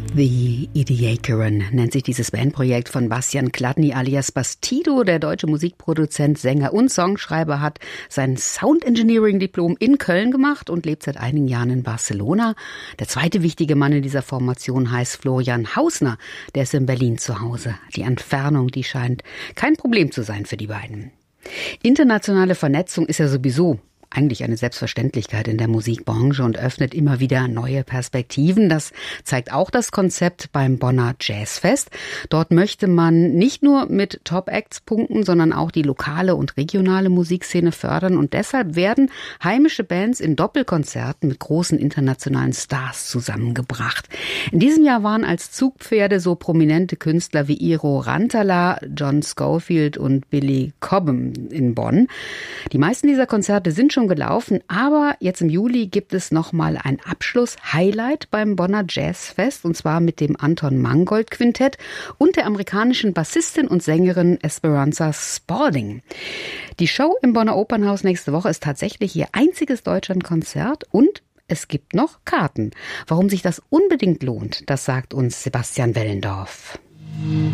The Ediacaran nennt sich dieses Bandprojekt von Bastian Chladni alias Bastido. Der deutsche Musikproduzent, Sänger und Songschreiber hat sein Sound-Engineering-Diplom in Köln gemacht und lebt seit einigen Jahren in Barcelona. Der zweite wichtige Mann in dieser Formation heißt Florian Hausner. Der ist in Berlin zu Hause. Die Entfernung, die scheint kein Problem zu sein für die beiden. Internationale Vernetzung ist ja sowieso eigentlich eine Selbstverständlichkeit in der Musikbranche und öffnet immer wieder neue Perspektiven. Das zeigt auch das Konzept beim Bonner Jazzfest. Dort möchte man nicht nur mit Top-Acts punkten, sondern auch die lokale und regionale Musikszene fördern. Und deshalb werden heimische Bands in Doppelkonzerten mit großen internationalen Stars zusammengebracht. In diesem Jahr waren als Zugpferde so prominente Künstler wie Iro Rantala, John Scofield und Billy Cobham in Bonn. Die meisten dieser Konzerte sind schon gelaufen, aber jetzt im Juli gibt es nochmal ein Abschluss-Highlight beim Bonner Jazzfest, und zwar mit dem Anton Mangold Quintett und der amerikanischen Bassistin und Sängerin Esperanza Spalding. Die Show im Bonner Opernhaus nächste Woche ist tatsächlich ihr einziges Deutschlandkonzert und es gibt noch Karten. Warum sich das unbedingt lohnt, das sagt uns Sebastian Wellendorf.